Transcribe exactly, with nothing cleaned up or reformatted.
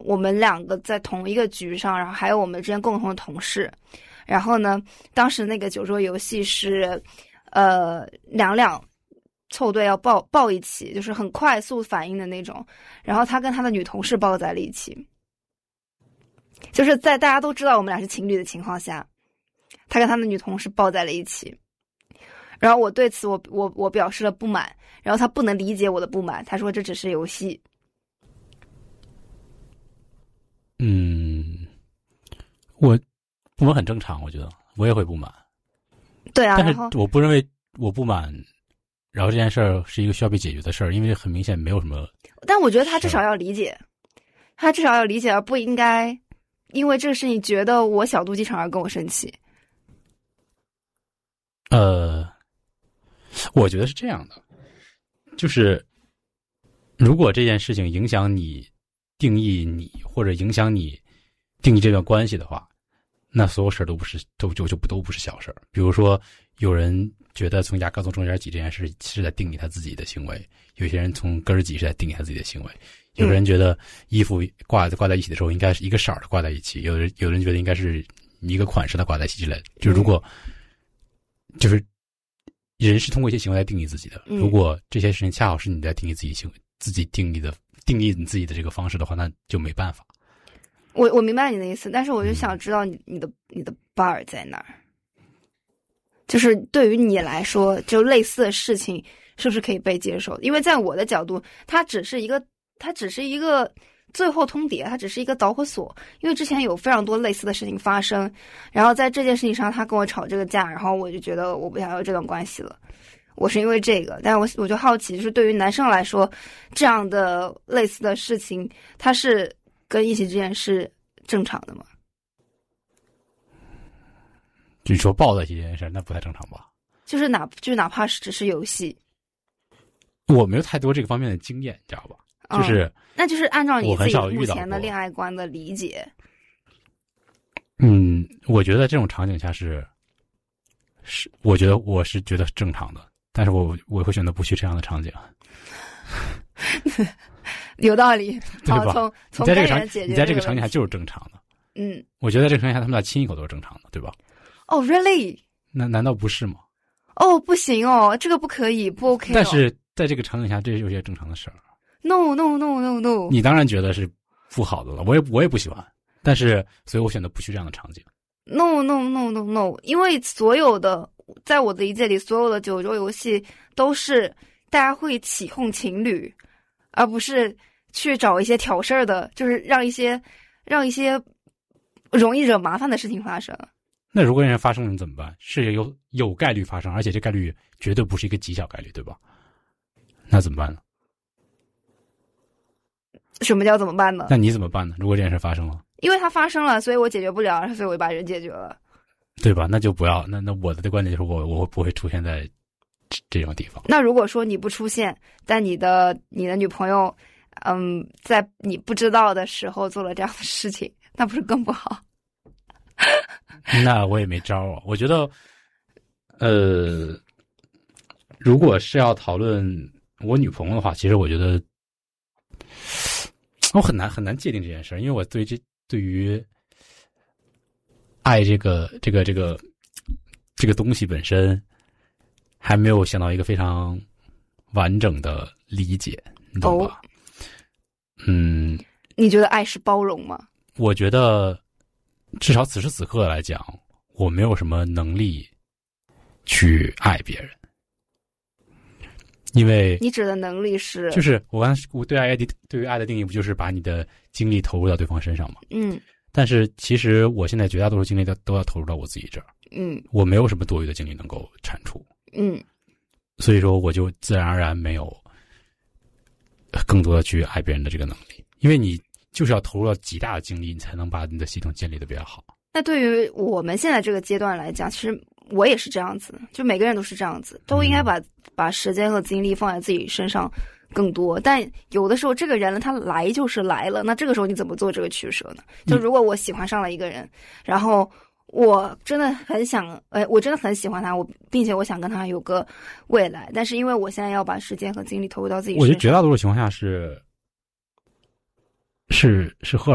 我们两个在同一个局上，然后还有我们之间共同的同事。然后呢，当时那个酒桌游戏是，呃，两两凑对要抱抱一起，就是很快速反应的那种。然后他跟他的女同事抱在了一起，就是在大家都知道我们俩是情侣的情况下，他跟他的女同事抱在了一起。然后我对此我我我表示了不满，然后他不能理解我的不满，他说这只是游戏。 嗯，我不满很正常，我觉得我也会不满。 对啊， 但是我不认为我不满，然后这件事儿是一个需要被解决的事儿，因为很明显没有什么。 但我觉得他至少要理解，他至少要理解，而不应该因为这个事情觉得我小肚鸡肠而跟我生气。 呃，我觉得是这样的，就是如果这件事情影响你定义你，或者影响你定义这段关系的话，那所有事儿都不是都就就不都不是小事儿。比如说，有人觉得从牙膏从中间挤这件事是在定义他自己的行为，有些人从根儿挤是在定义他自己的行为。有人觉得衣服挂挂在一起的时候应该是一个色儿的挂在一起，有人有人觉得应该是一个款式的挂在一起之类的。就如果就是人是通过一些行为来定义自己的，如果这些事情恰好是你在定义自己行为自己定义的定义你自己的这个方式的话，那就没办法。 我我明白你的意思，但是我就想知道你你的你的 bar 在哪儿，就是对于你来说，就类似的事情是不是可以被接受？因为在我的角度，它只是一个，它只是一个最后通牒，它只是一个导火索。因为之前有非常多类似的事情发生，然后在这件事情上，他跟我吵这个架，然后我就觉得我不想要这段关系了。我是因为这个，但是我我就好奇，就是对于男生来说，这样的类似的事情，它是跟一起之间是正常的吗？ 就说抱在一起这件事，那不太正常吧？ 就是哪就是哪怕是只是游戏， 我没有太多这个方面的经验，你知道吧？就是、 嗯，那就是按照你自己目前的我很少遇到过恋爱观的理解。 嗯，我觉得这种场景下是，是我觉得我是觉得正常的，但是我我会选择不去这样的场景。 有道理， 对吧？ 从从你在这个场解决你在这个场景下就是正常的。 嗯， 我觉得在这个场景下他们俩亲一口都是正常的，对吧？ 哦、oh, ，really？ 那难道不是吗？ 哦、oh, ，不行哦，这个不可以，不 OK、哦。 但是在这个场景下，这是有些正常的事儿。 No no no no no！ 你当然觉得是不好的了，我也我也不喜欢，但是所以我选择不去这样的场景。 No no no no no！ 因为所有的在我的理解里，所有的酒桌游戏都是大家会起哄情侣，而不是去找一些挑事儿的，就是让一些让一些容易惹麻烦的事情发生。 那如果人发生了怎么办？是有有概率发生，而且这概率绝对不是一个极小概率，对吧？那怎么办呢？ 什么叫怎么办呢？ 那你怎么办呢？如果这件事发生了， 因为它发生了，所以我解决不了，所以我就把人解决了， 对吧？那就不要。那那我的观点就是我我不会出现在这这种地方。 那如果说你不出现，但你的你的女朋友，嗯，在你不知道的时候做了这样的事情，那不是更不好？ 那我也没招啊。我觉得，呃，如果是要讨论我女朋友的话，其实我觉得。我很难很难界定这件事，因为我对这对于爱这个这个这个这个东西本身还没有想到一个非常完整的理解，你懂吧？哦、嗯， 你觉得爱是包容吗？ 我觉得至少此时此刻来讲，我没有什么能力去爱别人。因为你指的能力是， 就是我刚才我对爱的对于爱的定义不就是把你的精力投入到对方身上吗？ 嗯， 但是其实我现在绝大多数精力都都要投入到我自己这儿， 嗯， 我没有什么多余的精力能够产出， 嗯， 所以说我就自然而然没有更多的去爱别人的这个能力，因为你就是要投入到极大的精力，你才能把你的系统建立的比较好。 那对于我们现在这个阶段来讲，其实我也是这样子，就每个人都是这样子，都应该把、嗯、把时间和精力放在自己身上更多。但有的时候这个人他来就是来了，那这个时候你怎么做这个取舍呢？就如果我喜欢上了一个人，嗯、然后我真的很想，呃，我真的很喜欢他，我并且我想跟他有个未来，但是因为我现在要把时间和精力投入到自己身上， 我觉得绝大多数情况下是是是荷尔